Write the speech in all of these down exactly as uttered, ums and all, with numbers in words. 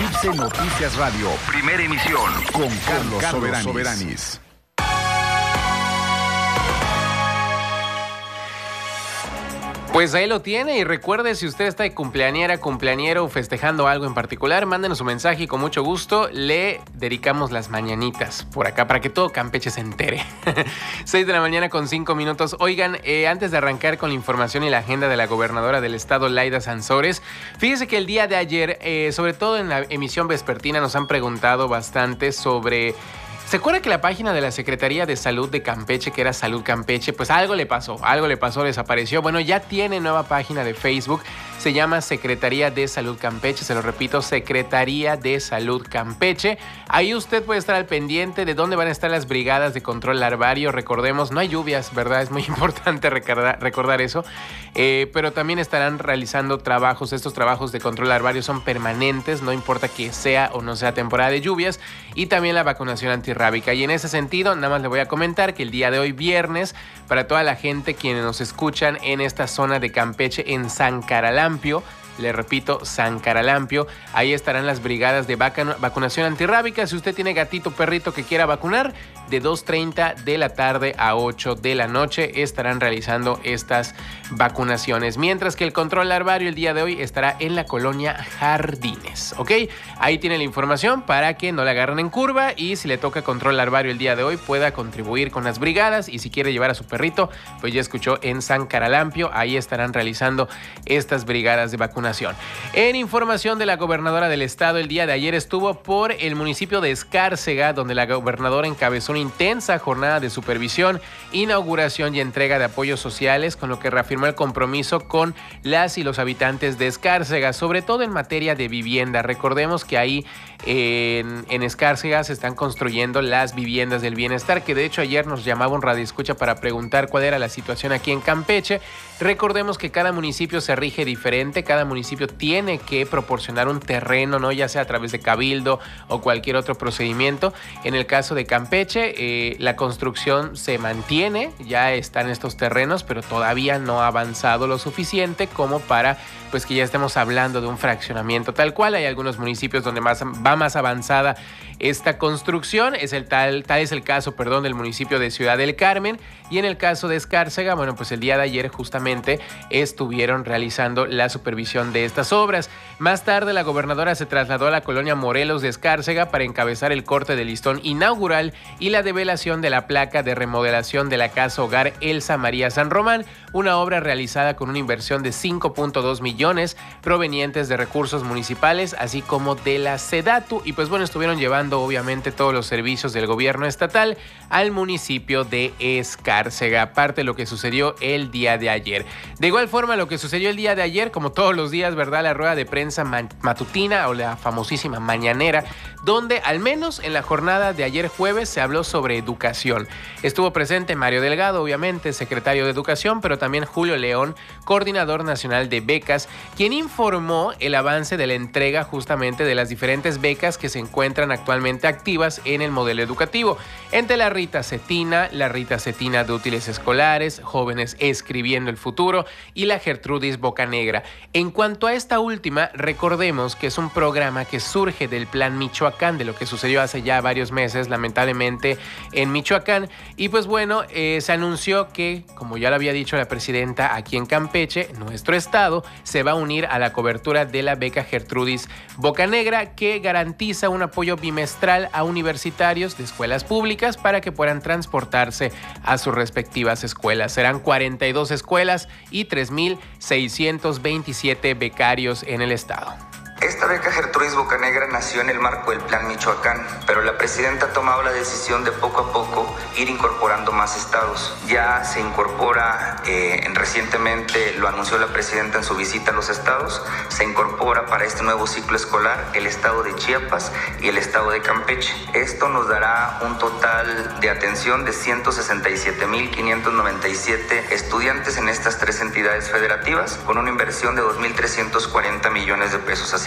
C I B C Noticias Radio, primera emisión, con Carlos, Carlos Soberanis. Soberanis. Pues ahí lo tiene, y recuerde, si usted está de cumpleañera, cumpleañero, festejando algo en particular, mándenos su mensaje y con mucho gusto le dedicamos las mañanitas por acá para que todo Campeche se entere. seis de la mañana con cinco minutos. Oigan, eh, antes de arrancar con la información y la agenda de la gobernadora del estado, Laida Sansores, fíjese que el día de ayer, eh, sobre todo en la emisión vespertina, nos han preguntado bastante sobre... ¿Se acuerda que la página de la Secretaría de Salud de Campeche, que era Salud Campeche, pues algo le pasó, algo le pasó, desapareció? Bueno, ya tiene nueva página de Facebook, se llama Secretaría de Salud Campeche, se lo repito, Secretaría de Salud Campeche. Ahí usted puede estar al pendiente de dónde van a estar las brigadas de control larvario. Recordemos, no hay lluvias, ¿verdad? Es muy importante recordar, recordar eso, eh, pero también estarán realizando trabajos. Estos trabajos de control larvario son permanentes, no importa que sea o no sea temporada de lluvias, y también la vacunación antirrábica. Y en ese sentido, nada más le voy a comentar que el día de hoy, viernes, para toda la gente quienes nos escuchan en esta zona de Campeche, en San Caralampio, le repito, San Caralampio, ahí estarán las brigadas de vac- vacunación antirrábica. Si usted tiene gatito o perrito que quiera vacunar, de dos treinta de la tarde a ocho de la noche estarán realizando estas vacunaciones. Mientras que el control larvario el día de hoy estará en la colonia Jardines, ¿ok? Ahí tiene la información para que no le agarren en curva, y si le toca control larvario el día de hoy, pueda contribuir con las brigadas. Y si quiere llevar a su perrito, pues ya escuchó, en San Caralampio, ahí estarán realizando estas brigadas de vacunación. En información de la gobernadora del estado, el día de ayer estuvo por el municipio de Escárcega, donde la gobernadora encabezó una intensa jornada de supervisión, inauguración y entrega de apoyos sociales, con lo que reafirmó el compromiso con las y los habitantes de Escárcega, sobre todo en materia de vivienda. Recordemos que ahí en, en Escárcega se están construyendo las viviendas del bienestar, que de hecho ayer nos llamaba un radioescucha para preguntar cuál era la situación aquí en Campeche. Recordemos que cada municipio se rige diferente, cada municipio tiene que proporcionar un terreno, ¿no? Ya sea a través de cabildo o cualquier otro procedimiento. En el caso de Campeche, eh, la construcción se mantiene, ya están estos terrenos, pero todavía no ha avanzado lo suficiente como para pues que ya estemos hablando de un fraccionamiento tal cual. Hay algunos municipios donde más, va más avanzada esta construcción, es el tal, tal es el caso, perdón, del municipio de Ciudad del Carmen, y en el caso de Escárcega, bueno, pues el día de ayer justamente estuvieron realizando la supervisión de estas obras. Más tarde, la gobernadora se trasladó a la colonia Morelos de Escárcega para encabezar el corte del listón inaugural y la develación de la placa de remodelación de la Casa Hogar Elsa María San Román, una obra realizada con una inversión de cinco punto dos millones provenientes de recursos municipales, así como de la SEDATU. Y pues bueno, estuvieron llevando obviamente todos los servicios del gobierno estatal al municipio de Escárcega, aparte de lo que sucedió el día de ayer. De igual forma, lo que sucedió el día de ayer, como todos los días, ¿verdad? La rueda de prensa matutina, o la famosísima mañanera, donde al menos en la jornada de ayer jueves se habló sobre educación. Estuvo presente Mario Delgado, obviamente, secretario de Educación, pero también Julio León, coordinador nacional de becas, quien informó el avance de la entrega justamente de las diferentes becas que se encuentran actualmente activas en el modelo educativo. Entre la Rita Cetina, la Rita Cetina de útiles escolares, Jóvenes Escribiendo el Futuro y la Gertrudis Bocanegra. En cuanto a esta última, recordemos que es un programa que surge del Plan Michoacán, de lo que sucedió hace ya varios meses, lamentablemente, en Michoacán. Y pues bueno, eh, se anunció que, como ya lo había dicho la presidenta, aquí en Campeche, nuestro estado se va a unir a la cobertura de la beca Gertrudis Bocanegra, que garantiza un apoyo bimestral a universitarios de escuelas públicas para que puedan transportarse a sus respectivas escuelas. Serán cuarenta y dos escuelas y tres mil seiscientos veintisiete becarios en el estado. Esta beca Gertrudis Bocanegra nació en el marco del Plan Michoacán, pero la presidenta ha tomado la decisión de poco a poco ir incorporando más estados. Ya se incorpora, eh, recientemente lo anunció la presidenta en su visita a los estados, se incorpora para este nuevo ciclo escolar el estado de Chiapas y el estado de Campeche. Esto nos dará un total de atención de ciento sesenta y siete mil quinientos noventa y siete estudiantes en estas tres entidades federativas, con una inversión de dos mil trescientos cuarenta millones de pesos. Así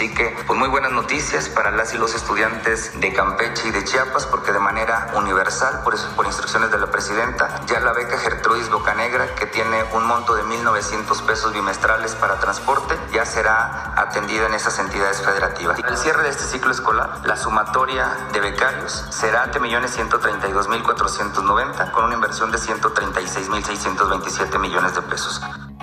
Así que, pues muy buenas noticias para las y los estudiantes de Campeche y de Chiapas, porque de manera universal, por eso, por instrucciones de la presidenta, ya la beca Gertrudis Bocanegra, que tiene un monto de mil novecientos pesos bimestrales para transporte, ya será atendida en esas entidades federativas. Al cierre de este ciclo escolar, la sumatoria de becarios será de un millón ciento treinta y dos mil cuatrocientos noventa, con una inversión de ciento treinta y seis mil seiscientos veintisiete millones de pesos.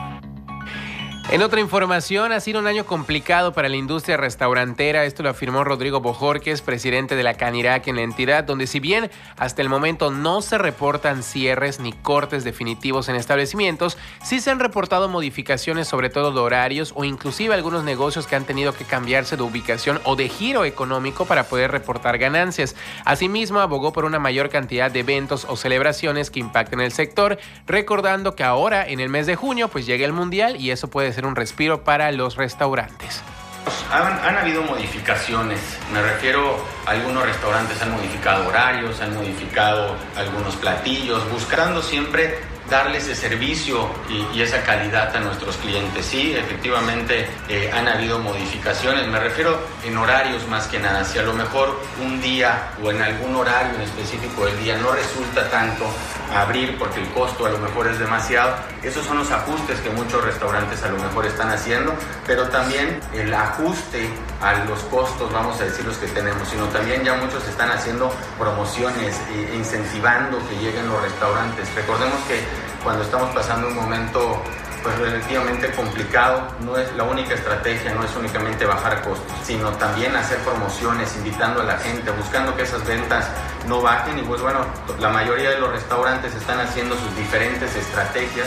En otra información, ha sido un año complicado para la industria restaurantera. Esto lo afirmó Rodrigo Bojorquez, presidente de la Canirac en la entidad, donde si bien hasta el momento no se reportan cierres ni cortes definitivos en establecimientos, sí se han reportado modificaciones, sobre todo de horarios o inclusive algunos negocios que han tenido que cambiarse de ubicación o de giro económico para poder reportar ganancias. Asimismo, abogó por una mayor cantidad de eventos o celebraciones que impacten el sector, recordando que ahora en el mes de junio pues llega el Mundial y eso puede ser un respiro para los restaurantes. Han, han habido modificaciones, me refiero a algunos restaurantes han modificado horarios, han modificado algunos platillos, buscando siempre darle ese servicio y, y esa calidad a nuestros clientes. Sí, efectivamente eh, han habido modificaciones, me refiero en horarios más que nada. Si a lo mejor un día o en algún horario en específico del día no resulta tanto abrir porque el costo a lo mejor es demasiado, esos son los ajustes que muchos restaurantes a lo mejor están haciendo, pero también el ajuste a los costos, vamos a decir los que tenemos, sino también ya muchos están haciendo promociones e incentivando que lleguen los restaurantes. Recordemos que cuando estamos pasando un momento pues relativamente complicado, no es la única estrategia, no es únicamente bajar costos, sino también hacer promociones, invitando a la gente, buscando que esas ventas no bajen. Y pues bueno, la mayoría de los restaurantes están haciendo sus diferentes estrategias.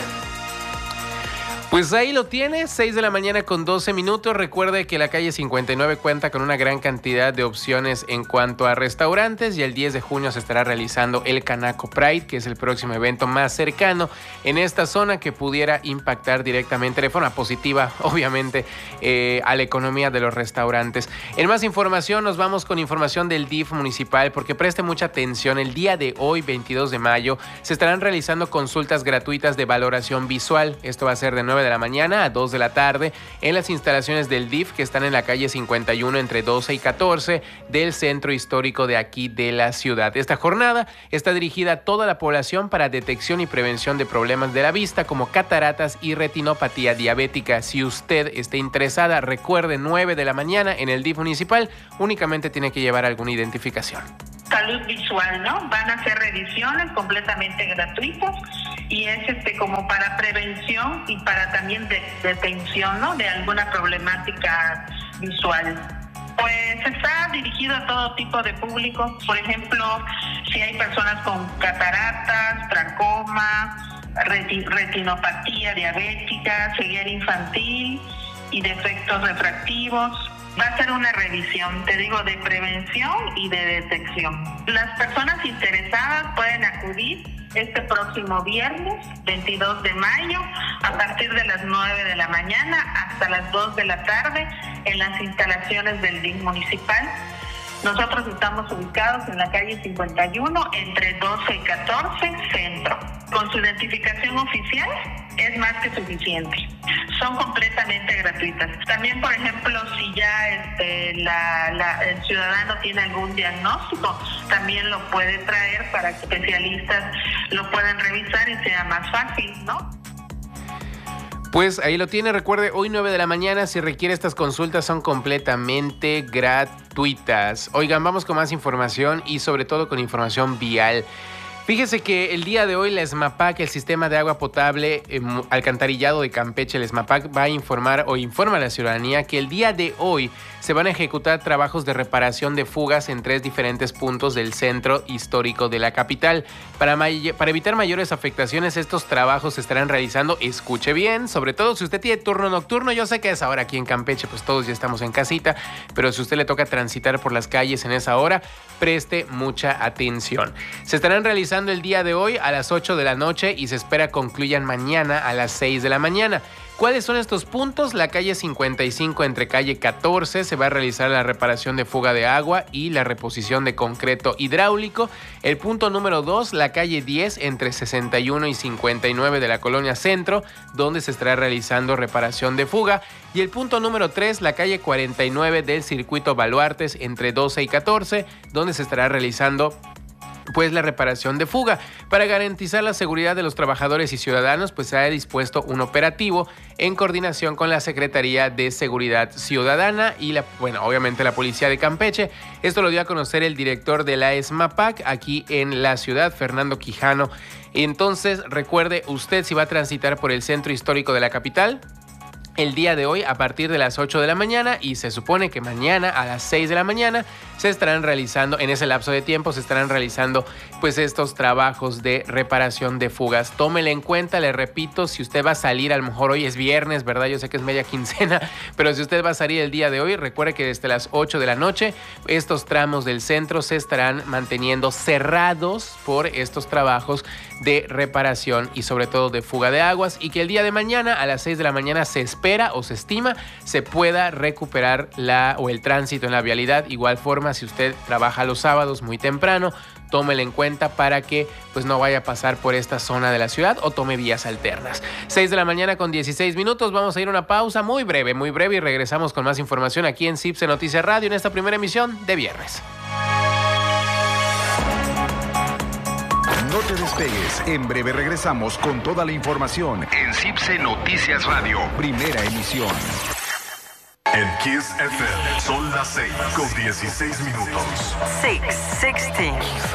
Pues ahí lo tiene, seis de la mañana con doce minutos. Recuerde que la calle cincuenta y nueve cuenta con una gran cantidad de opciones en cuanto a restaurantes y el diez de junio se estará realizando el Canaco Pride, que es el próximo evento más cercano en esta zona que pudiera impactar directamente de forma positiva, obviamente, eh, a la economía de los restaurantes. En más información nos vamos con información del D I F municipal, porque preste mucha atención. El día de hoy, veintidós de mayo, se estarán realizando consultas gratuitas de valoración visual. Esto va a ser de nueve de la mañana a dos de la tarde en las instalaciones del D I F, que están en la calle cincuenta y uno entre doce y catorce del centro histórico de aquí de la ciudad. Esta jornada está dirigida a toda la población para detección y prevención de problemas de la vista como cataratas y retinopatía diabética. Si usted está interesada, recuerde, nueve de la mañana en el D I F municipal, únicamente tiene que llevar alguna identificación. Salud visual, ¿no? Van a ser revisiones completamente gratuitas y es este como para prevención y para también de, detención, ¿no? De alguna problemática visual. Pues está dirigido a todo tipo de público. Por ejemplo, si hay personas con cataratas, tracoma, reti, retinopatía diabética, ceguera infantil y defectos refractivos. Va a ser una revisión, te digo, de prevención y de detección. Las personas interesadas pueden acudir este próximo viernes, veintidós de mayo, a partir de las nueve de la mañana hasta las dos de la tarde en las instalaciones del D I F municipal. Nosotros estamos ubicados en la calle cincuenta y uno entre doce y catorce, centro. Con su identificación oficial es más que suficiente. Son completamente gratuitas. También, por ejemplo, si ya este, la, la, el ciudadano tiene algún diagnóstico, también lo puede traer para que especialistas lo puedan revisar y sea más fácil, ¿no? Pues ahí lo tiene, recuerde, hoy nueve de la mañana, si requiere estas consultas son completamente gratuitas. Oigan, vamos con más información y sobre todo con información vial. Fíjese que el día de hoy la ESMAPAC, el Sistema de Agua Potable eh, Alcantarillado de Campeche, el ESMAPAC va a informar o informa a la ciudadanía que el día de hoy se van a ejecutar trabajos de reparación de fugas en tres diferentes puntos del centro histórico de la capital. Para, para evitar mayores afectaciones, estos trabajos se estarán realizando, escuche bien, sobre todo si usted tiene turno nocturno. Yo sé que a esa hora aquí en Campeche pues todos ya estamos en casita, pero si usted le toca transitar por las calles en esa hora, preste mucha atención. Se estarán realizando el día de hoy a las ocho de la noche y se espera concluyan mañana a las seis de la mañana. ¿Cuáles son estos puntos? La calle cincuenta y cinco entre calle catorce se va a realizar la reparación de fuga de agua y la reposición de concreto hidráulico. El punto número dos, la calle diez entre sesenta y uno y cincuenta y nueve de la colonia Centro, donde se estará realizando reparación de fuga. Y el punto número tres, la calle cuarenta y nueve del circuito Baluartes entre doce y catorce, donde se estará realizando pues la reparación de fuga. Para garantizar la seguridad de los trabajadores y ciudadanos, pues se ha dispuesto un operativo en coordinación con la Secretaría de Seguridad Ciudadana y la, bueno, obviamente la Policía de Campeche. Esto lo dio a conocer el director de la ESMAPAC aquí en la ciudad, Fernando Quijano. Entonces, recuerde usted, si va a transitar por el centro histórico de la capital, el día de hoy a partir de las ocho de la mañana, y se supone que mañana a las seis de la mañana se estarán realizando, en ese lapso de tiempo se estarán realizando pues estos trabajos de reparación de fugas. Tómele en cuenta, le repito, si usted va a salir, a lo mejor hoy es viernes, ¿verdad? Yo sé que es media quincena, pero si usted va a salir el día de hoy, recuerde que desde las ocho de la noche estos tramos del centro se estarán manteniendo cerrados por estos trabajos de reparación y sobre todo de fuga de aguas, y que el día de mañana a las seis de la mañana se espera o se estima se pueda recuperar la o el tránsito en la vialidad. Igual forma, si usted trabaja los sábados muy temprano, tómelo en cuenta para que pues no vaya a pasar por esta zona de la ciudad o tome vías alternas. seis de la mañana con dieciséis minutos, vamos a ir a una pausa muy breve, muy breve y regresamos con más información aquí en CIPSE Noticias Radio en esta primera emisión de viernes. No te despegues, en breve regresamos con toda la información en CIPSE Noticias Radio, primera emisión. En Kiss F M son las seis con dieciséis minutos. seis, dieciséis.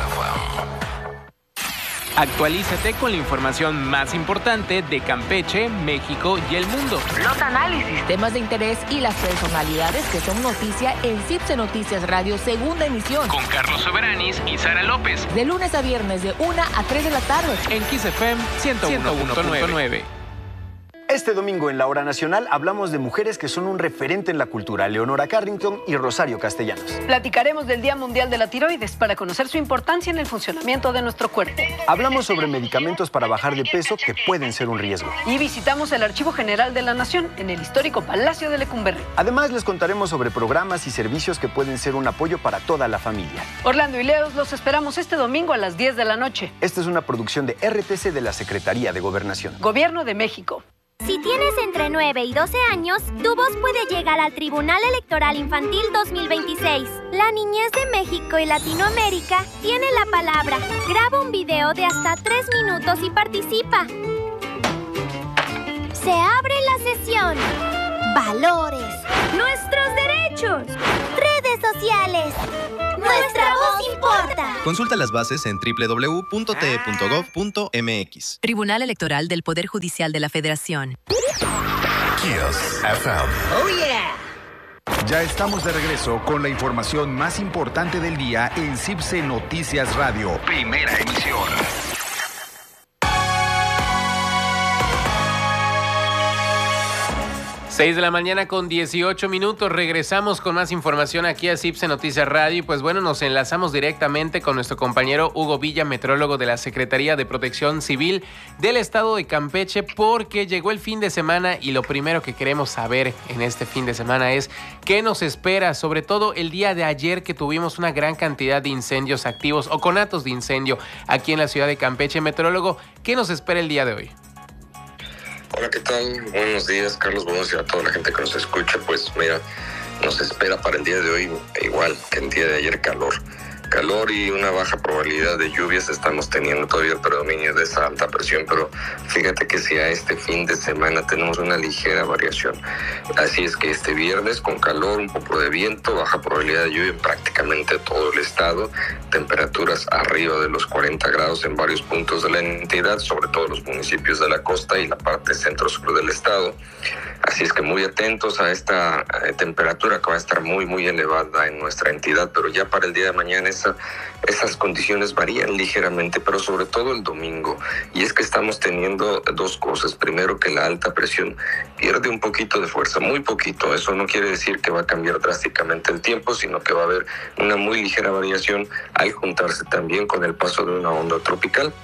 Actualízate con la información más importante de Campeche, México y el mundo. Los análisis, temas de interés y las personalidades que son noticia en CIPSE Noticias Radio, segunda emisión. Con Carlos Soberanis y Sara López. De lunes a viernes de una a tres de la tarde. En Kiss F M ciento uno punto nueve. Este domingo en la Hora Nacional hablamos de mujeres que son un referente en la cultura, Leonora Carrington y Rosario Castellanos. Platicaremos del Día Mundial de la Tiroides para conocer su importancia en el funcionamiento de nuestro cuerpo. Hablamos sobre medicamentos para bajar de peso que pueden ser un riesgo. Y visitamos el Archivo General de la Nación en el histórico Palacio de Lecumberri. Además, les contaremos sobre programas y servicios que pueden ser un apoyo para toda la familia. Orlando y Leos los esperamos este domingo a las diez de la noche. Esta es una producción de R T C de la Secretaría de Gobernación. Gobierno de México. Si tienes entre nueve y doce años, tu voz puede llegar al Tribunal Electoral Infantil dos mil veintiséis. La niñez de México y Latinoamérica tiene la palabra. Graba un video de hasta tres minutos y participa. Se abre la sesión. Valores. Nuestros derechos. Redes sociales. Nuestra voz importa. Consulta las bases en doble u doble u doble u punto t e punto gov punto m x. Tribunal Electoral del Poder Judicial de la Federación. Kiss F M. Oh yeah. Ya estamos de regreso con la información más importante del día en CIPSE Noticias Radio, primera emisión. seis de la mañana con dieciocho minutos, regresamos con más información aquí a CIPSE Noticias Radio y pues bueno, nos enlazamos directamente con nuestro compañero Hugo Villa, metrólogo de la Secretaría de Protección Civil del Estado de Campeche, porque llegó el fin de semana y lo primero que queremos saber en este fin de semana es qué nos espera, sobre todo el día de ayer que tuvimos una gran cantidad de incendios activos o conatos de incendio aquí en la ciudad de Campeche. Metrólogo, ¿qué nos espera el día de hoy? Hola, ¿qué tal? Buenos días, Carlos. Buenos días a toda la gente que nos escucha. Pues mira, nos espera para el día de hoy, igual que el día de ayer, calor. Calor y una baja probabilidad de lluvias. Estamos teniendo todavía el predominio de esa alta presión, pero fíjate que si a este fin de semana tenemos una ligera variación. Así es que este viernes con calor, un poco de viento, baja probabilidad de lluvia en prácticamente todo el estado, temperaturas arriba de los cuarenta grados en varios puntos de la entidad, sobre todo los municipios de la costa y la parte centro-sur del estado. Así es que muy atentos a esta eh, temperatura que va a estar muy, muy elevada en nuestra entidad, pero ya para el día de mañana esa, esas condiciones varían ligeramente, pero sobre todo el domingo. Y es que estamos teniendo dos cosas. Primero, que la alta presión pierde un poquito de fuerza, muy poquito. Eso no quiere decir que va a cambiar drásticamente el tiempo, sino que va a haber una muy ligera variación al juntarse también con el paso de una onda tropical.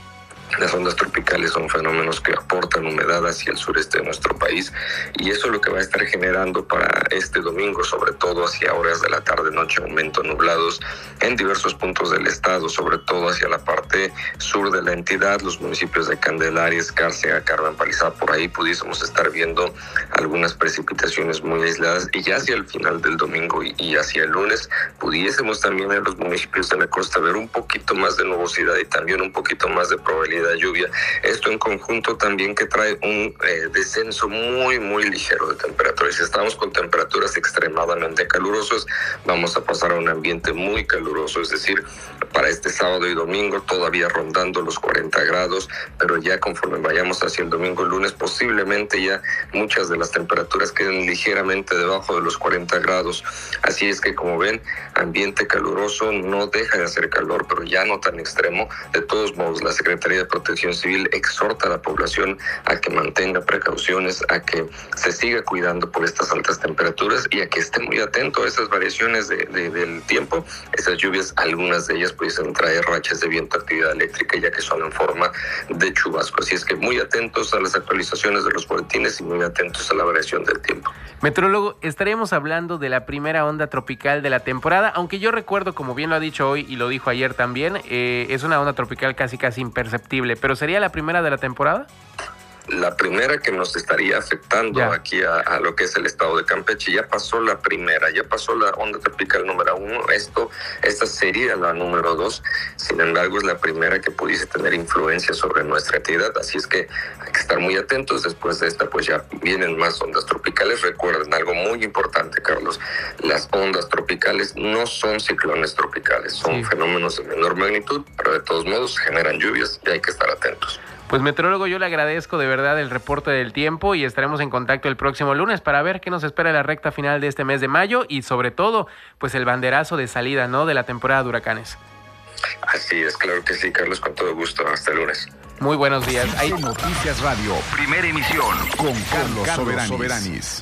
Las ondas tropicales son fenómenos que aportan humedad hacia el sureste de nuestro país y eso es lo que va a estar generando para este domingo, sobre todo hacia horas de la tarde-noche, aumento nublados en diversos puntos del estado, sobre todo hacia la parte sur de la entidad, los municipios de Candelaria, Escárcega, Carmen Palizá, por ahí pudiésemos estar viendo algunas precipitaciones muy aisladas y ya hacia el final del domingo y, y hacia el lunes pudiésemos también en los municipios de la costa ver un poquito más de nubosidad y también un poquito más de probabilidad de lluvia. Esto en conjunto también que trae un eh, descenso muy muy ligero de temperatura. Si estamos con temperaturas extremadamente calurosas, vamos a pasar a un ambiente muy caluroso, es decir, para este sábado y domingo todavía rondando los cuarenta grados, pero ya conforme vayamos hacia el domingo y lunes posiblemente ya muchas de las temperaturas queden ligeramente debajo de los cuarenta grados. Así es que, como ven, ambiente caluroso, no deja de hacer calor, pero ya no tan extremo. De todos modos, la Secretaría de Protección Civil exhorta a la población a que mantenga precauciones, a que se siga cuidando por estas altas temperaturas y a que esté muy atento a esas variaciones de, de, del tiempo. Esas lluvias, algunas de ellas pueden traer rachas de viento, actividad eléctrica, ya que son en forma de chubasco. Así es que muy atentos a las actualizaciones de los boletines y muy atentos a la variación del tiempo. Meteorólogo, estaremos hablando de la primera onda tropical de la temporada, aunque yo recuerdo, como bien lo ha dicho hoy y lo dijo ayer también, eh, es una onda tropical casi casi imperceptible, pero ¿sería la primera de la temporada? La primera que nos estaría afectando ya. aquí a, a lo que es el estado de Campeche. Ya pasó la primera, ya pasó la onda tropical número uno. Esto, esta sería la número dos. Sin embargo, es la primera que pudiese tener influencia sobre nuestra entidad. Así es que hay que estar muy atentos. Después de esta, pues ya vienen más ondas tropicales. Recuerden algo muy importante, Carlos. Las ondas tropicales no son ciclones tropicales. Son sí. fenómenos de menor magnitud, pero de todos modos generan lluvias y hay que estar atentos. Pues meteorólogo, yo le agradezco de verdad el reporte del tiempo y estaremos en contacto el próximo lunes para ver qué nos espera la recta final de este mes de mayo y sobre todo, pues el banderazo de salida, ¿no?, de la temporada de huracanes. Así es, claro que sí, Carlos, con todo gusto. Hasta el lunes. Muy buenos días. Hay Noticias Radio, primera emisión, con Carlos, Carlos Soberanis. Soberanis.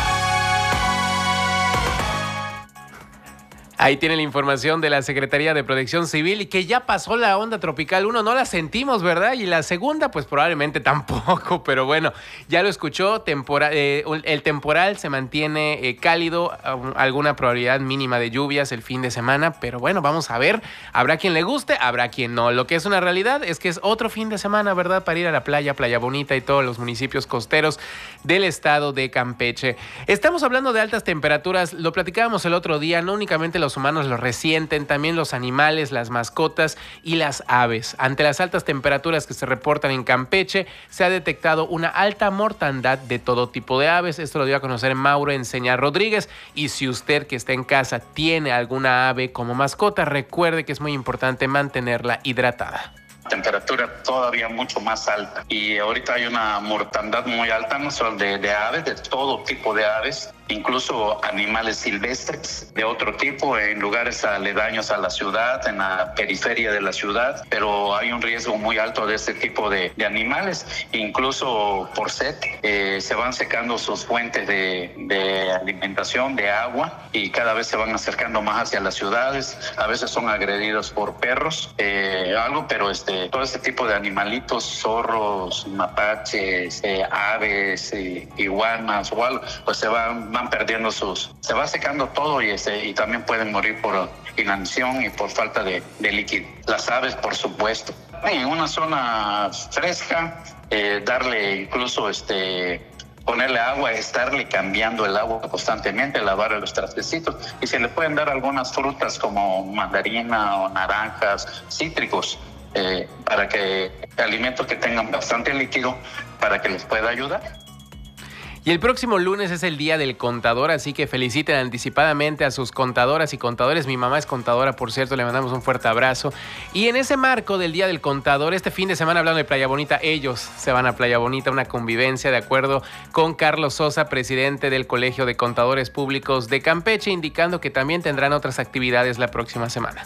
Ahí tiene la información de la Secretaría de Protección Civil y que ya pasó la onda tropical uno, no la sentimos, ¿verdad? Y la segunda, pues probablemente tampoco, pero bueno, ya lo escuchó, tempora, eh, el temporal se mantiene eh, cálido, alguna probabilidad mínima de lluvias el fin de semana, pero bueno, vamos a ver, habrá quien le guste, habrá quien no. Lo que es una realidad es que es otro fin de semana, ¿verdad? Para ir a la playa, Playa Bonita y todos los municipios costeros del estado de Campeche. Estamos hablando de altas temperaturas, lo platicábamos el otro día, no únicamente los humanos lo resienten, también los animales, las mascotas y las aves. Ante las altas temperaturas que se reportan en Campeche, se ha detectado una alta mortandad de todo tipo de aves. Esto lo dio a conocer Mauro Enseña Rodríguez. Y si usted que está en casa tiene alguna ave como mascota, recuerde que es muy importante mantenerla hidratada. Temperatura todavía mucho más alta y ahorita hay una mortandad muy alta, no solo de, de aves, de todo tipo de aves, incluso animales silvestres de otro tipo en lugares aledaños a la ciudad, en la periferia de la ciudad, pero hay un riesgo muy alto de este tipo de, de animales, incluso por sed, eh, se van secando sus fuentes de, de alimentación, de agua, y cada vez se van acercando más hacia las ciudades, a veces son agredidos por perros, eh, algo, pero este todo este tipo de animalitos, zorros, mapaches, eh, aves, eh, iguanas o algo, pues se van, van perdiendo sus, se va secando todo y, este, y también pueden morir por inanición y por falta de, de líquido. Las aves, por supuesto. En una zona fresca, eh, darle incluso este ponerle agua, estarle cambiando el agua constantemente, lavar los trastecitos, y se le pueden dar algunas frutas como mandarina o naranjas, cítricos, Eh, para que alimentos que tengan bastante líquido para que les pueda ayudar. Y el próximo lunes es el Día del Contador, así que feliciten anticipadamente a sus contadoras y contadores. Mi mamá es contadora, por cierto, le mandamos un fuerte abrazo. Y en ese marco del Día del Contador, este fin de semana, hablando de Playa Bonita, ellos se van a Playa Bonita, una convivencia de acuerdo con Carlos Sosa, presidente del Colegio de Contadores Públicos de Campeche, indicando que también tendrán otras actividades la próxima semana.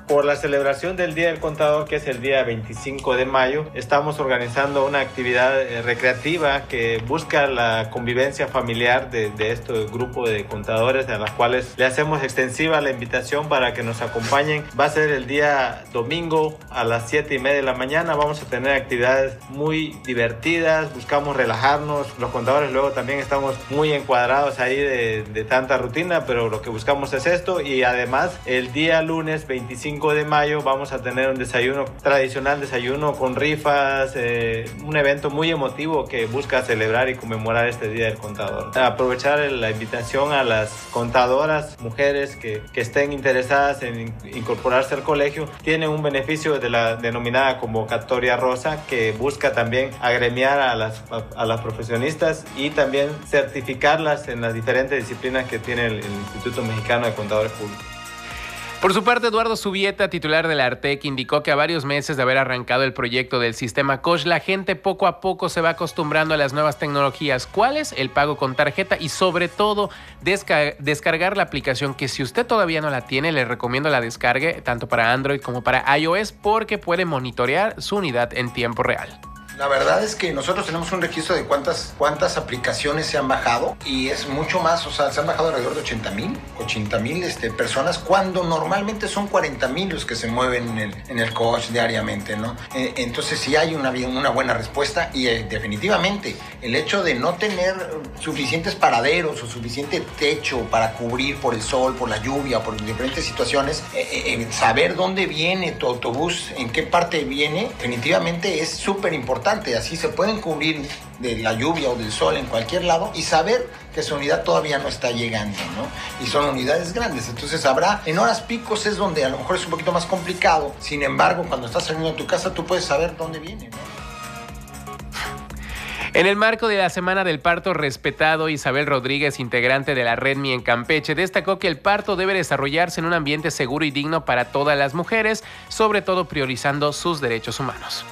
Por la celebración del Día del Contador, que es el día veinticinco de mayo, estamos organizando una actividad eh, recreativa que busca la convivencia familiar de, de este grupo de contadores, a las cuales le hacemos extensiva la invitación para que nos acompañen. Va a ser el día domingo a las siete y media de la mañana. Vamos a tener actividades muy divertidas, buscamos relajarnos. Los contadores luego también estamos muy encuadrados ahí de, de tanta rutina, pero lo que buscamos es esto. Y además el día lunes veinticinco de mayo vamos a tener un desayuno tradicional, desayuno con rifas, eh, un evento muy emotivo que busca celebrar y conmemorar este Día del Contador. Aprovechar la invitación a las contadoras, mujeres que, que estén interesadas en incorporarse al colegio. Tienen un beneficio de la denominada convocatoria rosa, que busca también agremiar a las, a, a las profesionistas y también certificarlas en las diferentes disciplinas que tiene el, el Instituto Mexicano de Contadores Públicos. Por su parte, Eduardo Zubieta, titular de la Artec, indicó que a varios meses de haber arrancado el proyecto del sistema Koch, la gente poco a poco se va acostumbrando a las nuevas tecnologías. ¿Cuál es? El pago con tarjeta y sobre todo desca- descargar la aplicación, que si usted todavía no la tiene, le recomiendo la descargue tanto para Android como para iOS, porque puede monitorear su unidad en tiempo real. La verdad es que nosotros tenemos un registro de cuántas, cuántas aplicaciones se han bajado y es mucho más, o sea, se han bajado alrededor de ochenta mil este, personas, cuando normalmente son cuarenta mil los que se mueven en el, en el Koch diariamente, ¿no? Eh, entonces sí hay una, una buena respuesta y eh, definitivamente el hecho de no tener suficientes paraderos o suficiente techo para cubrir por el sol, por la lluvia, por diferentes situaciones, eh, eh, saber dónde viene tu autobús, en qué parte viene, definitivamente es súper importante. Así se pueden cubrir de la lluvia o del sol en cualquier lado y saber que su unidad todavía no está llegando, ¿no? Y son unidades grandes, entonces habrá, en horas picos es donde a lo mejor es un poquito más complicado. Sin embargo, cuando estás saliendo de tu casa, tú puedes saber dónde viene, ¿no? En el marco de la Semana del Parto Respetado, Isabel Rodríguez, integrante de la Redmi en Campeche, destacó que el parto debe desarrollarse en un ambiente seguro y digno para todas las mujeres, sobre todo priorizando sus derechos humanos.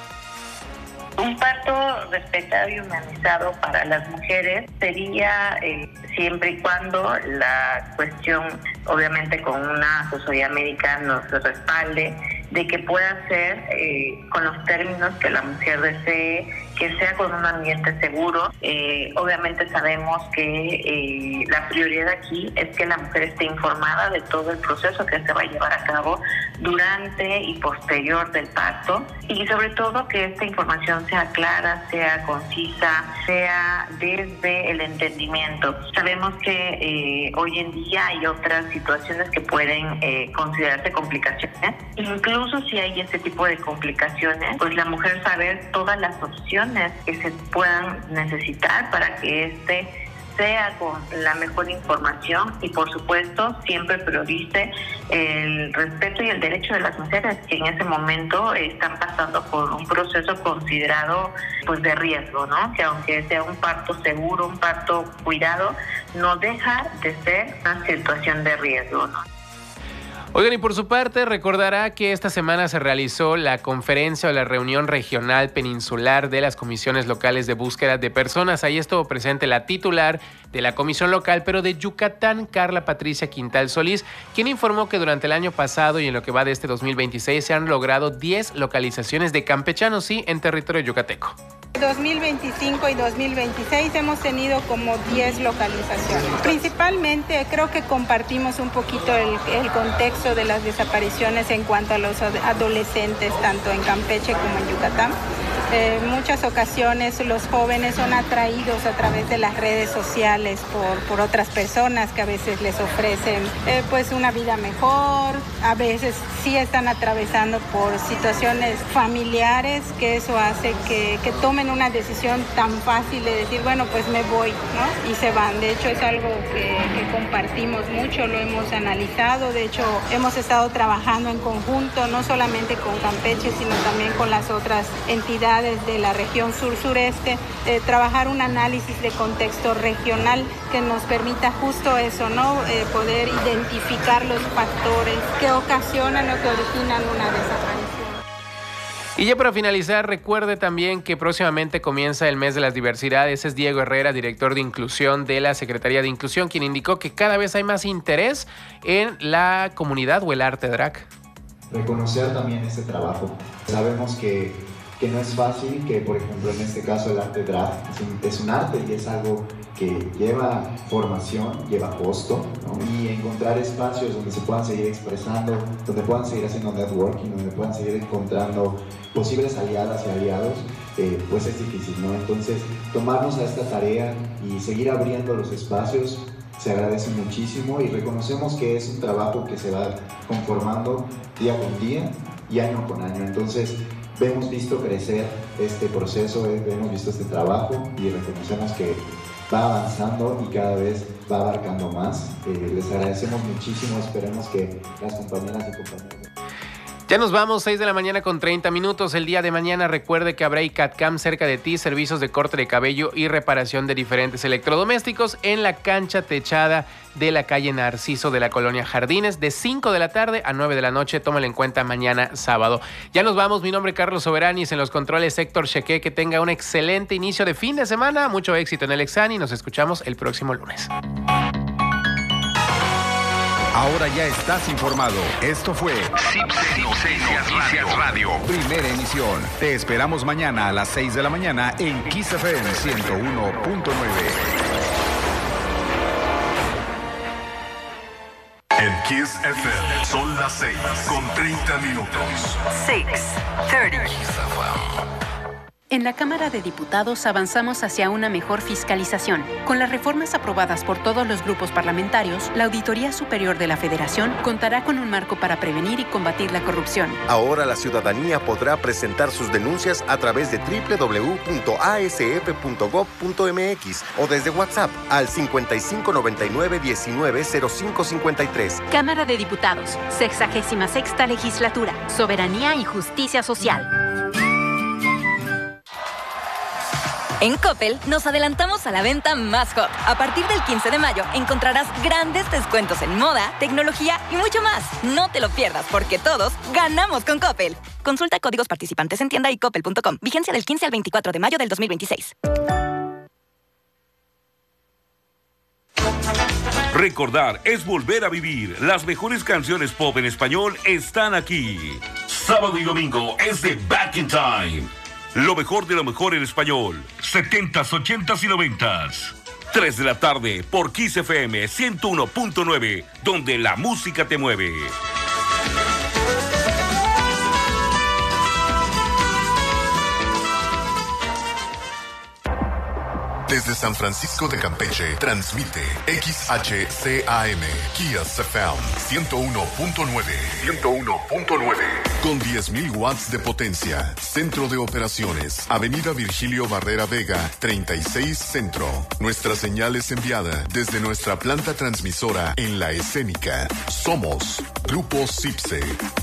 Un parto respetado y humanizado para las mujeres sería eh, siempre y cuando la cuestión, obviamente con una asesoría médica, nos respalde de que pueda ser eh, con los términos que la mujer desee, que sea con un ambiente seguro. Eh, obviamente sabemos que eh, la prioridad aquí es que la mujer esté informada de todo el proceso que se va a llevar a cabo durante y posterior del parto, y sobre todo que esta información sea clara, sea concisa, sea desde el entendimiento. Sabemos que eh, hoy en día hay otras situaciones que pueden eh, considerarse complicaciones. Incluso si hay este tipo de complicaciones, pues la mujer saber todas las opciones que se puedan necesitar para que este sea con la mejor información y, por supuesto, siempre priorice el respeto y el derecho de las mujeres que en ese momento están pasando por un proceso considerado pues de riesgo, ¿no? Que aunque sea un parto seguro, un parto cuidado, no deja de ser una situación de riesgo, ¿no? Oigan, y por su parte, recordará que esta semana se realizó la conferencia o la reunión regional peninsular de las comisiones locales de búsqueda de personas. Ahí estuvo presente la titular de la comisión local, pero de Yucatán, Carla Patricia Quintal Solís, quien informó que durante el año pasado y en lo que va de este dos mil veintiséis se han logrado diez localizaciones de campechanos, sí, en territorio yucateco. dos mil veinticinco y dos mil veintiséis hemos tenido como diez localizaciones. Principalmente creo que compartimos un poquito el, el contexto de las desapariciones en cuanto a los adolescentes, tanto en Campeche como en Yucatán. En eh, muchas ocasiones los jóvenes son atraídos a través de las redes sociales por, por otras personas que a veces les ofrecen eh, pues una vida mejor, a veces sí están atravesando por situaciones familiares, que eso hace que, que tomen una decisión tan fácil de decir, bueno, pues me voy, ¿no? Y se van. De hecho, es algo que, que compartimos mucho, lo hemos analizado. De hecho, hemos estado trabajando en conjunto, no solamente con Campeche, sino también con las otras entidades de la región sur-sureste, eh, trabajar un análisis de contexto regional que nos permita justo eso, ¿no? Eh, poder identificar los factores que ocasionan o que originan una desaparición. Y ya para finalizar, recuerde también que próximamente comienza el mes de las diversidades. Es Diego Herrera, director de inclusión de la Secretaría de Inclusión, quien indicó que cada vez hay más interés en la comunidad o el arte drag. reconocer también ese trabajo. Sabemos que, que no es fácil, que por ejemplo en este caso el arte draft es un, es un arte y es algo que lleva formación, lleva costo, ¿no? Y encontrar espacios donde se puedan seguir expresando, donde puedan seguir haciendo networking, donde puedan seguir encontrando posibles aliadas y aliados, eh, pues es difícil, ¿no? Entonces, tomarnos a esta tarea y seguir abriendo los espacios se agradece muchísimo y reconocemos que es un trabajo que se va conformando día con día y año con año. Entonces, hemos visto crecer este proceso, hemos visto este trabajo y reconocemos que va avanzando y cada vez va abarcando más. Eh, les agradecemos muchísimo, esperemos que las compañeras y compañeros... Ya nos vamos, seis de la mañana con treinta minutos. El día de mañana recuerde que habrá I C A T C A M cerca de ti, servicios de corte de cabello y reparación de diferentes electrodomésticos en la cancha techada de la calle Narciso de la colonia Jardines de cinco de la tarde a nueve de la noche. Tómalo en cuenta mañana sábado. Ya nos vamos, mi nombre es Carlos Soberanis, en los controles Héctor Cheque. Que tenga un excelente inicio de fin de semana, mucho éxito en el examen y nos escuchamos el próximo lunes. Ahora ya estás informado. Esto fue Cipse Noticias Radio, primera emisión. Te esperamos mañana a las seis de la mañana en Kiss F M ciento uno punto nueve. En Kiss F M son las seis con treinta minutos. seis treinta. En la Cámara de Diputados avanzamos hacia una mejor fiscalización. Con las reformas aprobadas por todos los grupos parlamentarios, la Auditoría Superior de la Federación contará con un marco para prevenir y combatir la corrupción. Ahora la ciudadanía podrá presentar sus denuncias a través de doble u doble u doble u punto a s f punto gob punto m x o desde WhatsApp al cincuenta y cinco noventa y nueve diecinueve cero cinco cincuenta y tres. Cámara de Diputados, sexagésima sexta Legislatura, Soberanía y Justicia Social. En Coppel nos adelantamos a la venta más hot. A partir del quince de mayo encontrarás grandes descuentos en moda, tecnología y mucho más. No te lo pierdas porque todos ganamos con Coppel. Consulta códigos participantes en tienda y coppel punto com. Vigencia del quince al veinticuatro de mayo del dos mil veintiséis. Recordar es volver a vivir. Las mejores canciones pop en español están aquí. Sábado y domingo es de Back in Time. Lo mejor de lo mejor en español. setentas, ochentas y noventas. tres de la tarde por Kiss F M ciento uno punto nueve, donde la música te mueve. Desde San Francisco de Campeche, transmite X H C A M, Kiss F M ciento uno punto nueve. ciento uno punto nueve. Con diez mil watts de potencia. Centro de operaciones. Avenida Virgilio Barrera Vega, treinta y seis Centro. Nuestra señal es enviada desde nuestra planta transmisora en La Escénica. Somos Grupo Cipse.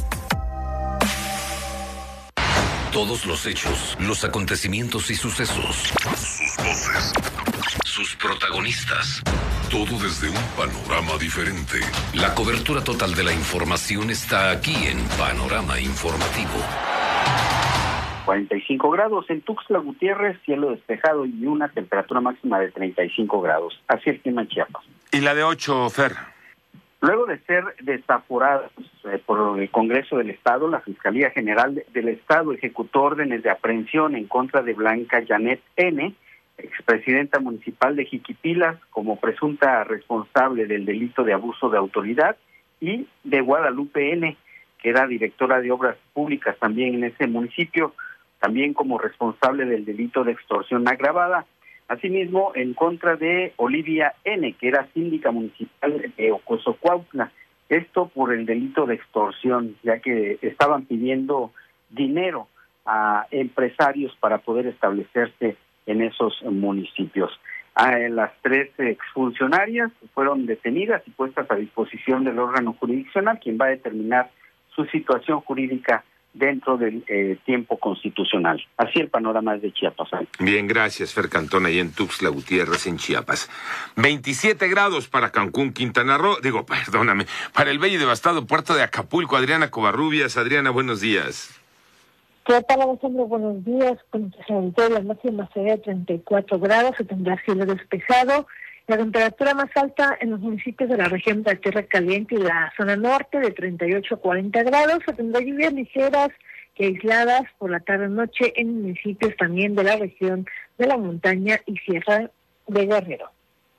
Todos los hechos, los acontecimientos y sucesos. Sus voces. Sus protagonistas. Todo desde un panorama diferente. La cobertura total de la información está aquí en Panorama Informativo. cuarenta y cinco grados en Tuxtla Gutiérrez, cielo despejado y una temperatura máxima de treinta y cinco grados. Así el clima en Chiapas. ¿Y la de ocho, Fer? Luego de ser desaforados eh, por el Congreso del Estado, la Fiscalía General del Estado ejecutó órdenes de aprehensión en contra de Blanca Janet N., expresidenta municipal de Jiquipilas, como presunta responsable del delito de abuso de autoridad, y de Guadalupe N., que era directora de obras públicas también en ese municipio, también como responsable del delito de extorsión agravada. Asimismo, en contra de Olivia N., que era síndica municipal de Ocosocuautla, esto por el delito de extorsión, ya que estaban pidiendo dinero a empresarios para poder establecerse en esos municipios. A las tres exfuncionarias fueron detenidas y puestas a disposición del órgano jurisdiccional, quien va a determinar su situación jurídica dentro del eh, tiempo constitucional. Así el panorama es de Chiapas. ¿eh? Bien, gracias, Fer Cantón, ahí en Tuxtla Gutiérrez, en Chiapas. veintisiete grados para Cancún, Quintana Roo, digo, perdóname, para el bello y devastado puerto de Acapulco. Adriana Covarrubias. Adriana, buenos días. ¿Qué tal, Alejandro? Buenos días. Con la máxima será de treinta y cuatro grados, se tendrá cielo despejado. La temperatura más alta en los municipios de la región de la Tierra Caliente y la zona norte de treinta y ocho a cuarenta grados. Se tendrá lluvias ligeras y aisladas por la tarde-noche en municipios también de la región de la montaña y sierra de Guerrero.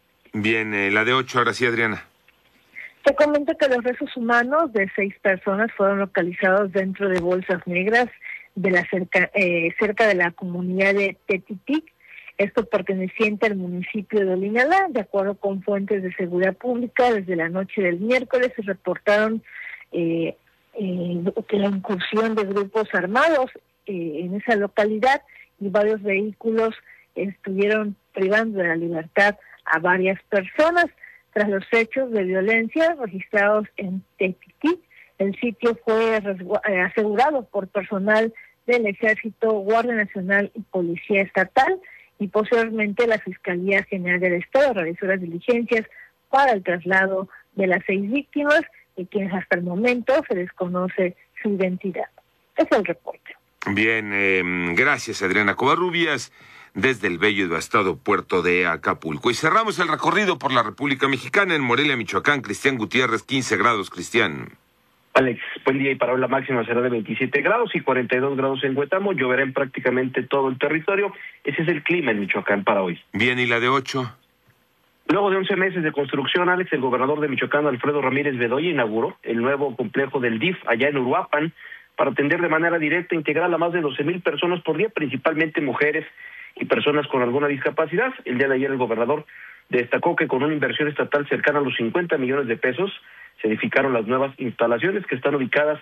Bien, eh, la de ocho, ahora sí, Adriana. Te comento que los restos humanos de seis personas fueron localizados dentro de bolsas negras de la cerca, eh, cerca de la comunidad de Tetitic, esto perteneciente al municipio de Olinalá. De acuerdo con fuentes de seguridad pública, desde la noche del miércoles se reportaron eh, eh, la incursión de grupos armados eh, en esa localidad y varios vehículos estuvieron privando de la libertad a varias personas. Tras los hechos de violencia registrados en Tetitic, el sitio fue asegurado por personal del Ejército, Guardia Nacional y Policía Estatal, y posteriormente la Fiscalía General del Estado realizó las diligencias para el traslado de las seis víctimas, de quienes hasta el momento se desconoce su identidad. Es el reporte. Bien, eh, gracias, Adriana Covarrubias, desde el bello y devastado puerto de Acapulco. Y cerramos el recorrido por la República Mexicana en Morelia, Michoacán. Cristian Gutiérrez, quince grados, Cristian. Alex, buen día, y para hoy la máxima será de veintisiete grados y cuarenta y dos grados en Huetamo. Lloverá en prácticamente todo el territorio. Ese es el clima en Michoacán para hoy. Bien, ¿y la de ocho? Luego de once meses de construcción, Alex, el gobernador de Michoacán, Alfredo Ramírez Bedoya, inauguró el nuevo complejo del D I F allá en Uruapan para atender de manera directa e integral a más de doce mil personas por día, principalmente mujeres y personas con alguna discapacidad. El día de ayer el gobernador destacó que con una inversión estatal cercana a los cincuenta millones de pesos se edificaron las nuevas instalaciones que están ubicadas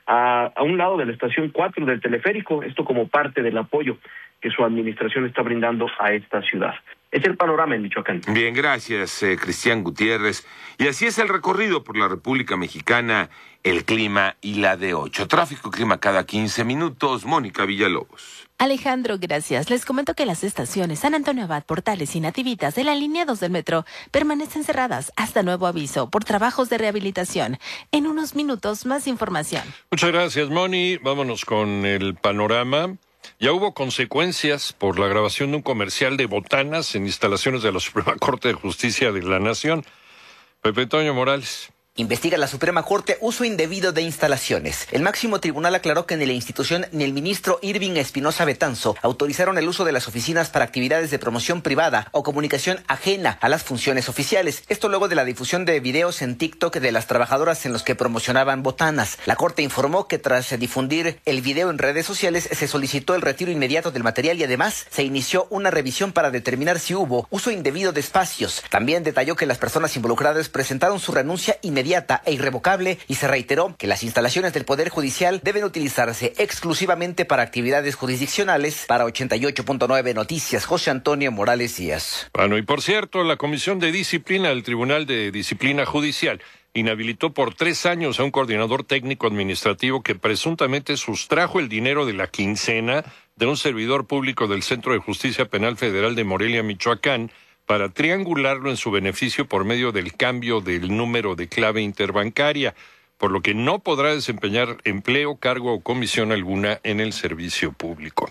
a, a un lado de la estación cuatro del teleférico, esto como parte del apoyo que su administración está brindando a esta ciudad. Es el panorama en Michoacán. Bien, gracias, eh, Cristian Gutiérrez. Y así es el recorrido por la República Mexicana, el clima y la de ocho. Tráfico, clima cada quince minutos. Mónica Villalobos. Alejandro, gracias. Les comento que las estaciones San Antonio Abad, Portales y Nativitas de la línea dos del metro permanecen cerradas hasta nuevo aviso por trabajos de rehabilitación. En unos minutos, más información. Muchas gracias, Moni. Vámonos con el panorama. Ya hubo consecuencias por la grabación de un comercial de botanas en instalaciones de la Suprema Corte de Justicia de la Nación. Pepe Toño Morales. Investiga la Suprema Corte uso indebido de instalaciones. El máximo tribunal aclaró que ni la institución ni el ministro Irving Espinosa Betanzo autorizaron el uso de las oficinas para actividades de promoción privada o comunicación ajena a las funciones oficiales. Esto luego de la difusión de videos en TikTok de las trabajadoras en los que promocionaban botanas. La Corte informó que tras difundir el video en redes sociales se solicitó el retiro inmediato del material y además se inició una revisión para determinar si hubo uso indebido de espacios. También detalló que las personas involucradas presentaron su renuncia inmediata e irrevocable y se reiteró que las instalaciones del Poder Judicial deben utilizarse exclusivamente para actividades jurisdiccionales. Para ochenta y ocho punto nueve Noticias, José Antonio Morales Díaz. Bueno, y por cierto, la Comisión de Disciplina del Tribunal de Disciplina Judicial inhabilitó por tres años a un coordinador técnico administrativo que presuntamente sustrajo el dinero de la quincena de un servidor público del Centro de Justicia Penal Federal de Morelia, Michoacán, para triangularlo en su beneficio por medio del cambio del número de clave interbancaria, por lo que no podrá desempeñar empleo, cargo o comisión alguna en el servicio público.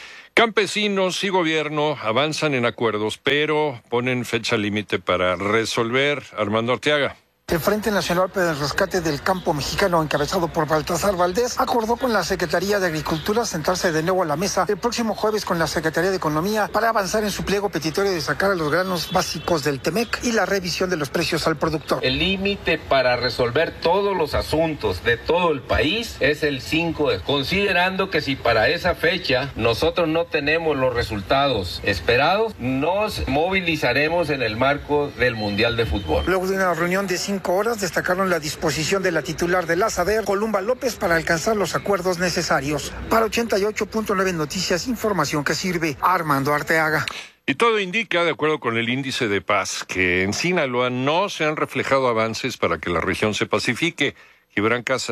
Campesinos y gobierno avanzan en acuerdos, pero ponen fecha límite para resolver. Armando Arteaga. El Frente Nacional para el Rescate del Campo Mexicano, encabezado por Baltasar Valdés, acordó con la Secretaría de Agricultura sentarse de nuevo a la mesa el próximo jueves con la Secretaría de Economía para avanzar en su pliego petitorio de sacar a los granos básicos del Temec y la revisión de los precios al productor. El límite para resolver todos los asuntos de todo el país es el cinco de, considerando que si para esa fecha nosotros no tenemos los resultados esperados, nos movilizaremos en el marco del Mundial de Fútbol. Luego de una reunión de cinco horas destacaron la disposición de la titular de la SADER, Columba López, para alcanzar los acuerdos necesarios. Para ochenta y ocho punto nueve Noticias, información que sirve. Armando Arteaga. Y todo indica, de acuerdo con el índice de paz, que en Sinaloa no se han reflejado avances para que la región se pacifique. Gibran Casas.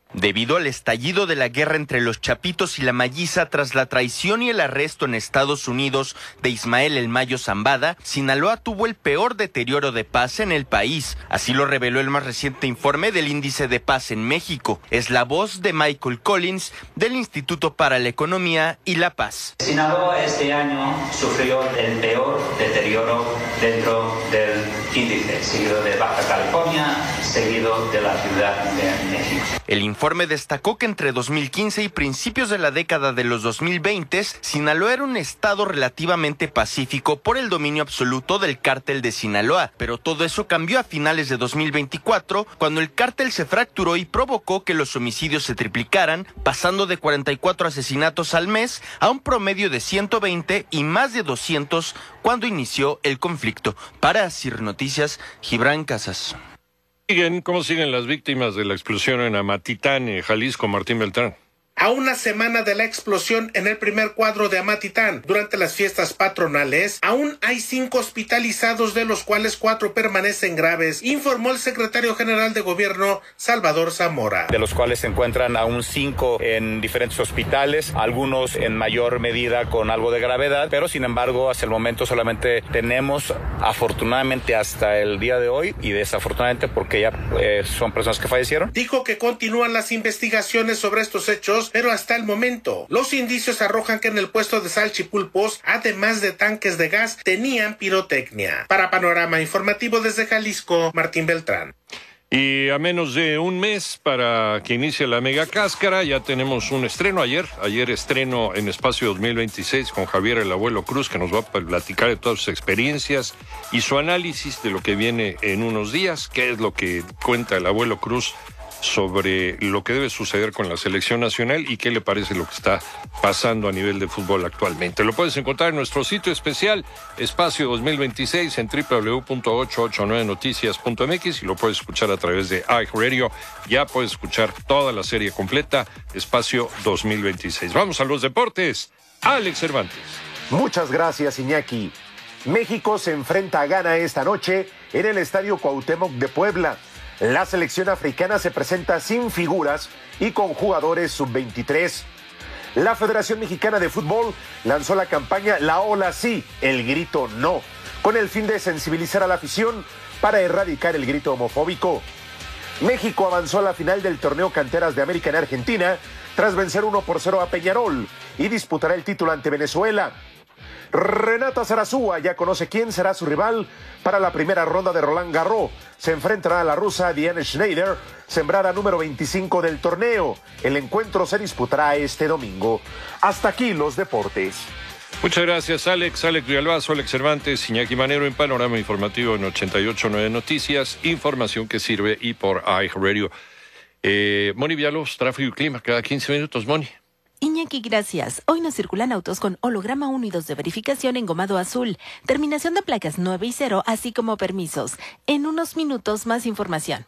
Debido al estallido de la guerra entre los Chapitos y la Malliza tras la traición y el arresto en Estados Unidos de Ismael El Mayo Zambada, Sinaloa tuvo el peor deterioro de paz en el país. Así lo reveló el más reciente informe del Índice de Paz en México. Es la voz de Michael Collins del Instituto para la Economía y la Paz. Sinaloa este año sufrió el peor deterioro dentro del índice, seguido de Baja California, seguido de la Ciudad de México. El informe destacó que entre dos mil quince y principios de la década de los dos mil veinte, Sinaloa era un estado relativamente pacífico por el dominio absoluto del cártel de Sinaloa, pero todo eso cambió a finales de dos mil veinticuatro, cuando el cártel se fracturó y provocó que los homicidios se triplicaran, pasando de cuarenta y cuatro asesinatos al mes a un promedio de ciento veinte y más de doscientos cuando inició el conflicto. Para Asir Noticias, Gibran Casas. Siguen, ¿Cómo siguen las víctimas de la explosión en Amatitán, en Jalisco, Martín Beltrán? A una semana de la explosión en el primer cuadro de Amatitán, durante las fiestas patronales, aún hay cinco hospitalizados, de los cuales cuatro permanecen graves, informó el secretario general de Gobierno, Salvador Zamora. De los cuales se encuentran aún cinco en diferentes hospitales, algunos en mayor medida con algo de gravedad, pero sin embargo, hasta el momento solamente tenemos, afortunadamente hasta el día de hoy, y desafortunadamente porque ya eh, son personas que fallecieron. Dijo que continúan las investigaciones sobre estos hechos, pero hasta el momento los indicios arrojan que en el puesto de salchipulpos, además de tanques de gas, tenían pirotecnia. Para Panorama Informativo desde Jalisco, Martín Beltrán. Y a menos de un mes para que inicie la mega cáscara, ya tenemos un estreno ayer. Ayer estreno en Espacio dos mil veintiséis con Javier el Abuelo Cruz, que nos va a platicar de todas sus experiencias y su análisis de lo que viene en unos días. ¿Qué es lo que cuenta el Abuelo Cruz sobre lo que debe suceder con la selección nacional y qué le parece lo que está pasando a nivel de fútbol actualmente? Lo puedes encontrar en nuestro sitio especial Espacio dos mil veintiséis en doble u doble u doble u punto ochocientos ochenta y nueve noticias punto m x y lo puedes escuchar a través de iHeartRadio. Ya puedes escuchar toda la serie completa, Espacio dos mil veintiséis. Vamos a los deportes. Alex Cervantes. Muchas gracias, Iñaki. México se enfrenta a Ghana esta noche en el Estadio Cuauhtémoc de Puebla. La selección africana se presenta sin figuras y con jugadores sub veintitrés. La Federación Mexicana de Fútbol lanzó la campaña La Ola Sí, el grito no, con el fin de sensibilizar a la afición para erradicar el grito homofóbico. México avanzó a la final del torneo Canteras de América en Argentina tras vencer uno por cero a Peñarol y disputará el título ante Venezuela. Renata Zarazúa ya conoce quién será su rival para la primera ronda de Roland Garros. Se enfrentará a la rusa Diane Schneider, sembrada número veinticinco del torneo. El encuentro se disputará este domingo. Hasta aquí los deportes. Muchas gracias, Alex. Alex Villalbazo, Alex Cervantes, Iñaki Manero en Panorama Informativo en ochenta y ocho punto nueve Noticias. Información que sirve y por iHeartRadio. Eh, Moni Villalobos, tráfico y clima cada quince minutos, Moni. Iñaki, gracias. Hoy nos circulan autos con holograma uno y dos de verificación engomado azul, terminación de placas nueve y cero, así como permisos. En unos minutos más información.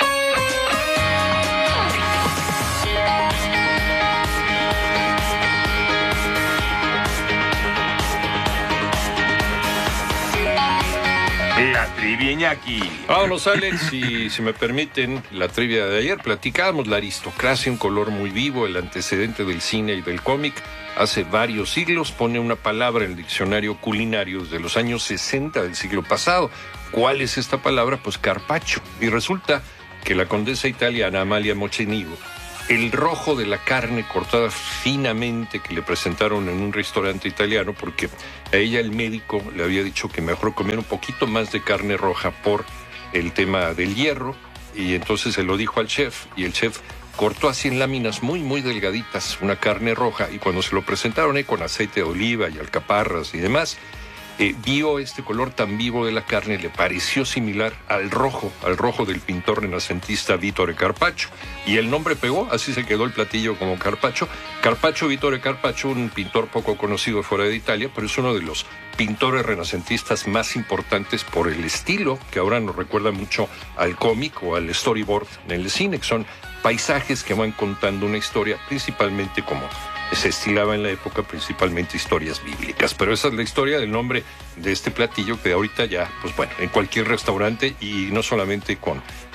La trivia, Iñaki. Vámonos, Alex, y si me permiten, la trivia de ayer. Platicábamos la aristocracia, un color muy vivo, el antecedente del cine y del cómic. Hace varios siglos pone una palabra en el diccionario culinario de los años sesenta del siglo pasado. ¿Cuál es esta palabra? Pues carpaccio. Y resulta que la condesa italiana Amalia Mocenigo, el rojo de la carne cortada finamente que le presentaron en un restaurante italiano, porque a ella el médico le había dicho que mejor comer un poquito más de carne roja por el tema del hierro, y entonces se lo dijo al chef, y el chef cortó así en láminas muy, muy delgaditas una carne roja, y cuando se lo presentaron ahí con aceite de oliva y alcaparras y demás, Eh, vio este color tan vivo de la carne, le pareció similar al rojo, al rojo del pintor renacentista Vittore Carpaccio. Y el nombre pegó, así se quedó el platillo como Carpaccio. Carpaccio Vittore Carpaccio, un pintor poco conocido fuera de Italia, pero es uno de los pintores renacentistas más importantes por el estilo, que ahora nos recuerda mucho al cómic o al storyboard en el cine, que son paisajes que van contando una historia, principalmente como se estilaba en la época, principalmente historias bíblicas. Pero esa es la historia del nombre de este platillo que ahorita ya, pues bueno, en cualquier restaurante, y no solamente con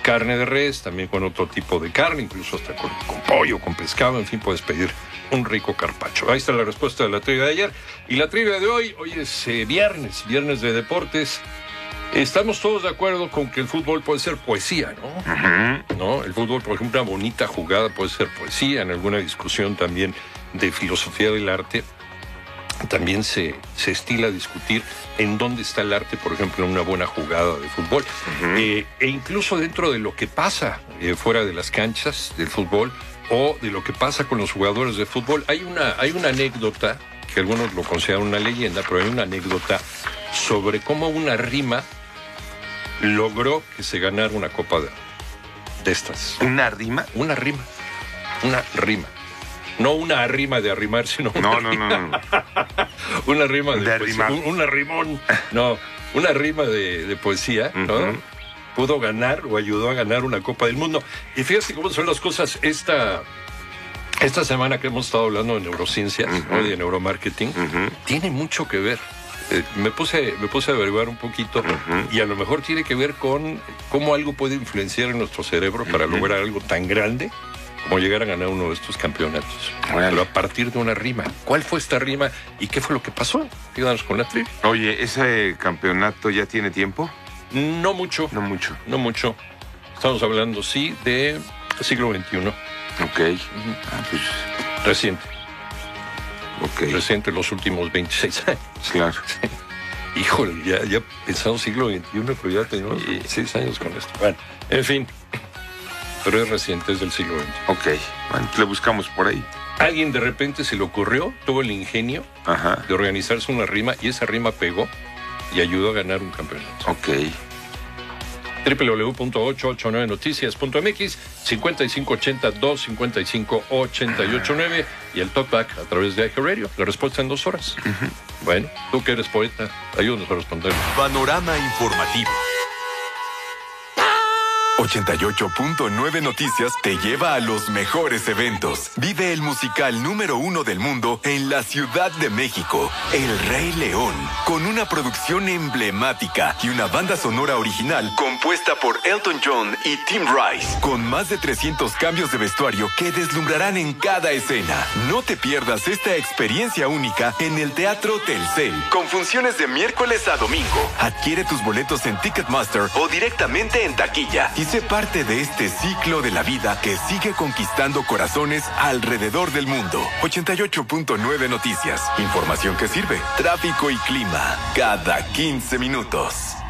carne de res, también con otro tipo de carne, incluso hasta con, con pollo, con pescado, en fin, puedes pedir un rico carpaccio. Ahí está la respuesta de la trivia de ayer. Y la trivia de hoy, hoy es eh, viernes, viernes de deportes. Estamos todos de acuerdo con que el fútbol puede ser poesía, ¿no? Uh-huh. ¿No? El fútbol, por ejemplo, una bonita jugada puede ser poesía. En alguna discusión también de filosofía del arte, también se, se estila discutir en dónde está el arte, por ejemplo, en una buena jugada de fútbol. Uh-huh. Eh, e incluso dentro de lo que pasa eh, fuera de las canchas del fútbol o de lo que pasa con los jugadores de fútbol. Hay una, hay una anécdota, que algunos lo consideran una leyenda, pero hay una anécdota sobre cómo una rima logró que se ganara una copa de, de estas. ¿Una rima? Una rima. Una rima. No una arrima de arrimar, sino una no, no, rima. no, no. Una rima de, de poesía. arrimar. Un, un arrimón. No, una rima de, de poesía, ¿no? Uh-huh. Pudo ganar o ayudó a ganar una Copa del Mundo. Y fíjate cómo son las cosas. Esta, esta semana que hemos estado hablando de neurociencias, uh-huh. ¿no? De neuromarketing, uh-huh. tiene mucho que ver. Eh, me puse me puse a averiguar un poquito uh-huh. y a lo mejor tiene que ver con cómo algo puede influenciar en nuestro cerebro para uh-huh. lograr algo tan grande como llegar a ganar uno de estos campeonatos. Bueno. Pero a partir de una rima. ¿Cuál fue esta rima y qué fue lo que pasó? Ayúdanos con la trivia. Oye, ¿ese campeonato ya tiene tiempo? No mucho. No mucho. No mucho. Estamos hablando, sí, de siglo veintiuno. Ok. Uh-huh. Ah, pues... Reciente. Ok. Reciente, los últimos veintiséis años. Claro. Sí. Híjole, ya, ya pensamos siglo veintiuno, pero ya tenemos veintiséis años con esto. Bueno, en fin. Pero es reciente, es del siglo veinte. Ok, bueno, le buscamos por ahí. Alguien de repente se le ocurrió, tuvo el ingenio Ajá. de organizarse una rima y esa rima pegó y ayudó a ganar un campeonato. Ok. doble u doble u doble u punto ocho ocho nueve noticias punto m x, cincuenta y cinco ochenta, doscientos cincuenta y cinco ochenta y ocho nueve y el talkback a través de iHeartRadio. La respuesta en dos horas. Uh-huh. Bueno, tú que eres poeta, ayúdanos a responder. Panorama informativo. ochenta y ocho punto nueve Noticias te lleva a los mejores eventos. Vive el musical número uno del mundo en la Ciudad de México, El Rey León, con una producción emblemática y una banda sonora original compuesta por Elton John y Tim Rice, con más de trescientos cambios de vestuario que deslumbrarán en cada escena. No te pierdas esta experiencia única en el Teatro Telcel, con funciones de miércoles a domingo. Adquiere tus boletos en Ticketmaster o directamente en taquilla y sé parte de este ciclo de la vida que sigue conquistando corazones alrededor del mundo. ochenta y ocho punto nueve Noticias. Información que sirve. Tráfico y clima. Cada quince minutos.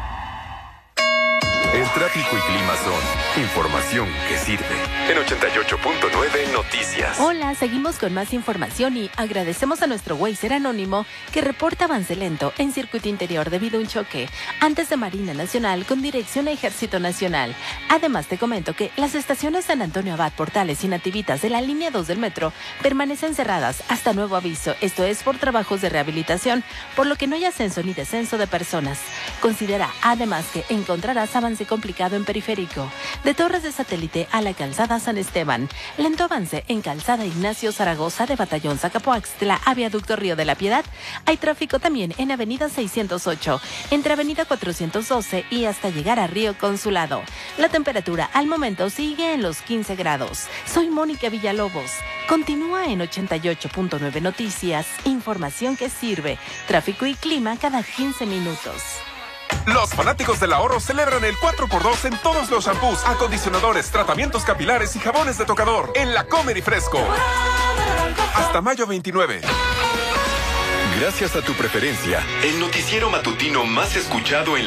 El tráfico y clima son información que sirve. En ochenta y ocho punto nueve Noticias. Hola, seguimos con más información y agradecemos a nuestro Wazer anónimo que reporta avance lento en circuito interior debido a un choque antes de Marina Nacional con dirección a Ejército Nacional. Además te comento que las estaciones San Antonio Abad, Portales y Nativitas de la línea dos del metro permanecen cerradas hasta nuevo aviso. Esto es por trabajos de rehabilitación, por lo que no hay ascenso ni descenso de personas. Considera además que encontrarás avance complicado en Periférico, de Torres de Satélite a la Calzada San Esteban, lento avance en Calzada Ignacio Zaragoza de Batallón Zacapoaxtla a Viaducto Río de la Piedad. Hay tráfico también en Avenida seiscientos ocho, entre Avenida cuatrocientos doce y hasta llegar a Río Consulado. La temperatura al momento sigue en los quince grados. Soy Mónica Villalobos. Continúa en ochenta y ocho punto nueve Noticias, información que sirve, tráfico y clima cada quince minutos. Los fanáticos del ahorro celebran el cuatro por dos en todos los shampoos, acondicionadores, tratamientos capilares y jabones de tocador en La Comer y Fresco. Hasta mayo veintinueve. Gracias a tu preferencia, el noticiero matutino más escuchado en